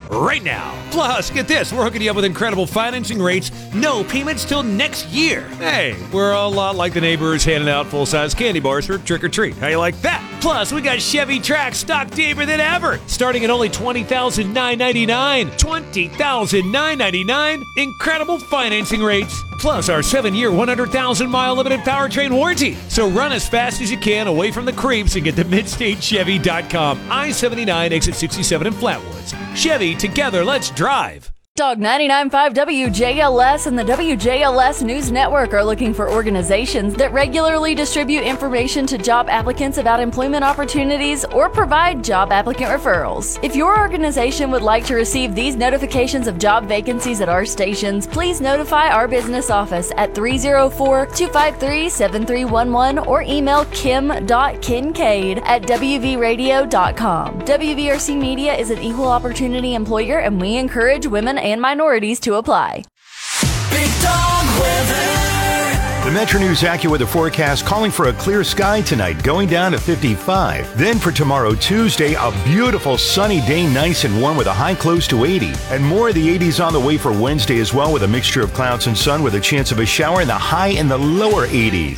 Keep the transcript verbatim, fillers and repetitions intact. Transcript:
right now. Plus, get this, we're hooking you up with incredible financing rates, no payments till next year. Hey, we're a lot like the neighbors handing out full-size candy bars for trick-or-treat. How you like that? Plus, we got Chevy Trax stock deeper than ever, starting at only twenty thousand nine hundred ninety-nine dollars. twenty thousand nine hundred ninety-nine dollars. Incredible financing rates. Plus our seven-year, one hundred thousand mile limited powertrain warranty. So run as fast as you can away from the creeps and get to midstate chevy dot com. I seventy-nine, exit sixty-seven in Flatwoods. Chevy, together, let's drive. Dog ninety-nine point five W J L S and the W J L S News Network are looking for organizations that regularly distribute information to job applicants about employment opportunities or provide job applicant referrals. If your organization would like to receive these notifications of job vacancies at our stations, please notify our business office at three oh four, two five three, seven three one one or email kim dot kincaid at w v radio dot com. W V R C Media is an equal opportunity employer, and we encourage women and and minorities to apply. Big Dog Weather. The Metro News AccuWeather forecast calling for a clear sky tonight, going down to fifty-five. Then for tomorrow, Tuesday, a beautiful sunny day, nice and warm with a high close to eighty. And more of the eighties on the way for Wednesday as well, with a mixture of clouds and sun with a chance of a shower in the high and the lower eighties.